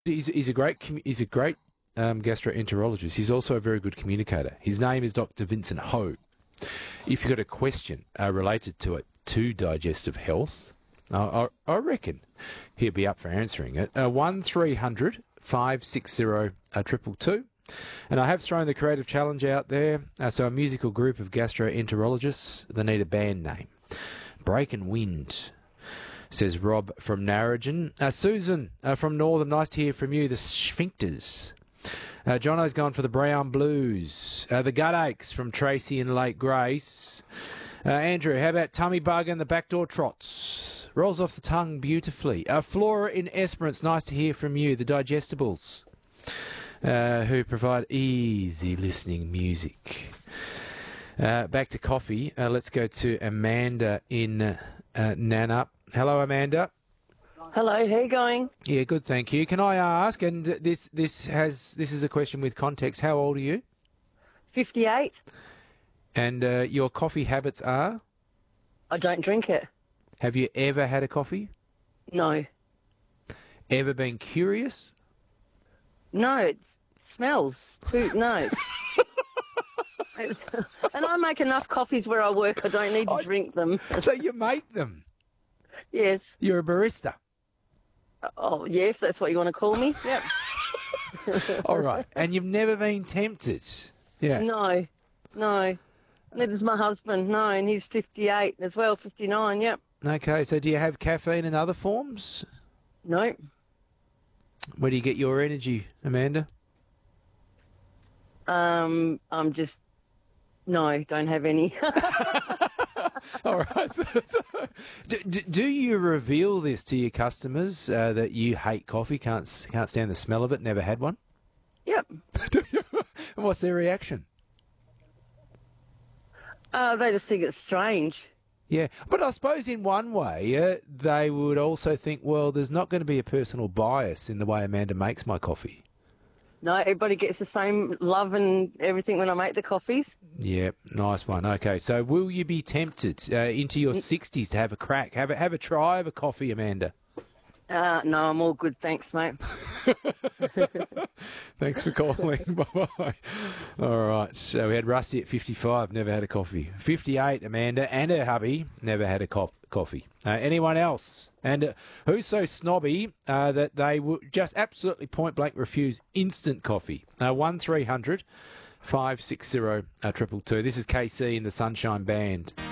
He's a great gastroenterologist. He's also a very good communicator. His name is Dr. Vincent Ho. If you've got a question related to digestive health, I reckon he'll be up for answering it. 1300 560 222. And I have thrown the creative challenge out there. So a musical group of gastroenterologists, they need a band name. Break and Wind, says Rob from Narrogin. Susan from Northern, nice to hear from you. The Sphincters. Jono's gone for the Brown Blues. The Gut Aches from Tracy and Lake Grace. Andrew, how about Tummy Bug and the Backdoor Trots? Rolls off the tongue beautifully. Flora in Esperance, nice to hear from you. The Digestibles, who provide easy listening music. Back to coffee. Let's go to Amanda in Nannup. Hello, Amanda. Hello, how you going? Yeah, good, thank you. Can I ask, and this is a question with context, how old are you? 58. And your coffee habits are? I don't drink it. Have you ever had a coffee? No. Ever been curious? No, it smells too, no. And I make enough coffees where I work, I don't need to drink them. So you make them? Yes. You're a barista? Oh, yes, that's what you want to call me. Yep. All right. And you've never been tempted? Yeah. No. Neither's my husband, no, and he's 58 as well, 59, yep. Okay, so do you have caffeine in other forms? No. Where do you get your energy, Amanda? I'm just, no, don't have any. All right. So, do you reveal this to your customers that you hate coffee, can't stand the smell of it, never had one? Yep. And what's their reaction? They just think it's strange. Yeah, but I suppose in one way they would also think, well, there's not going to be a personal bias in the way Amanda makes my coffee. No, everybody gets the same love and everything when I make the coffees. Yeah, nice one. Okay, so will you be tempted into your 60s to have a crack? Have a try of a coffee, Amanda? No, I'm all good, thanks, mate. Thanks for calling. Bye-bye. All right, so we had Rusty at 55, never had a coffee. 58, Amanda, and her hubby, never had a coffee. Anyone else? And who's so snobby that they would just absolutely point-blank refuse instant coffee? 1300 560 222. This is KC in the Sunshine Band.